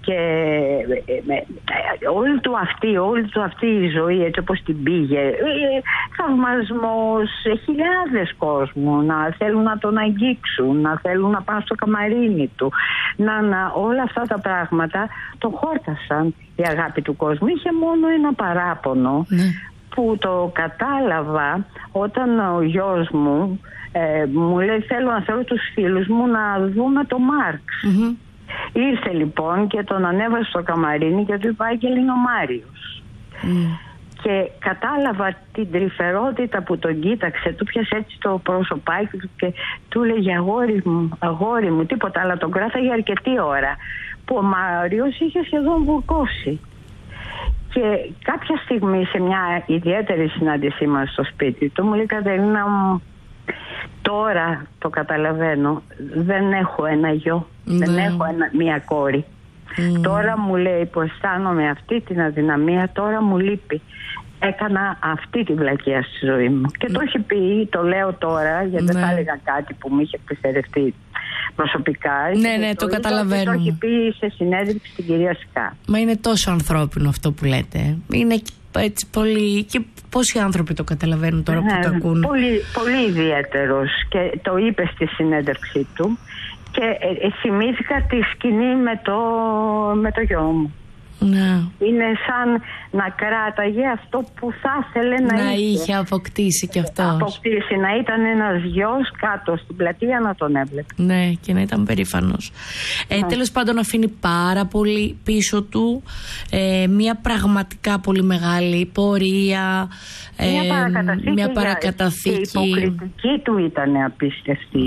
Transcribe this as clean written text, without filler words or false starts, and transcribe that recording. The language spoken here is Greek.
Και όλη του αυτή η ζωή, έτσι όπως την πήγε, θαυμασμός, χιλιάδες κόσμου να θέλουν να τον αγγίξουν, να θέλουν να πάνε στο καμαρίνι του, όλα αυτά τα πράγματα τον χόρτασαν η αγάπη του κόσμου. Είχε μόνο ένα παράπονο που το κατάλαβα όταν ο γιος μου μου λέει θέλω να θέλω τους φίλους μου να δούμε το Μάρξ. Ήρθε λοιπόν και τον ανέβασε στο καμαρίνι και του είπα Άγγελ είναι ο Μάριος. Και κατάλαβα την τρυφερότητα που τον κοίταξε, του πιάσε έτσι το προσωπάκι του και του λέγε αγόρι μου, τίποτα, αλλά τον κράταγε αρκετή ώρα που ο Μάριος είχε σχεδόν βουρκώσει. Και κάποια στιγμή σε μια ιδιαίτερη συνάντησή μας στο σπίτι του μου λέει Κατερίνα μου, τώρα το καταλαβαίνω, δεν έχω ένα γιο, δεν έχω μία κόρη. Τώρα μου λέει που αισθάνομαι αυτή την αδυναμία, τώρα μου λείπει. Έκανα αυτή τη βλακεία στη ζωή μου. Και το έχει πει, το λέω τώρα, γιατί δεν θα έλεγα κάτι που μου είχε εκπαιδευτεί προσωπικά. Ναι, το καταλαβαίνω. Το έχει πει σε συνέντευξη στην κυρία Σκά. Μα είναι τόσο ανθρώπινο αυτό που λέτε. Είναι έτσι πολύ. Και πόσοι άνθρωποι το καταλαβαίνουν τώρα που το ακούν. Πολύ, πολύ ιδιαίτερος. Και το είπε στη συνέντευξή του. Και θυμήθηκα τη σκηνή με το γιο μου. Είναι σαν να κράταγε αυτό που θα ήθελε να είχε αποκτήσει κι αυτός. Να ήταν ένας γιος κάτω στην πλατεία να τον έβλεπε. Ναι, και να ήταν περήφανος. Τέλος πάντων αφήνει πάρα πολύ πίσω του, μια πραγματικά πολύ μεγάλη πορεία, μια παρακαταθήκη. Η υποκριτική του ήταν απίστευτη.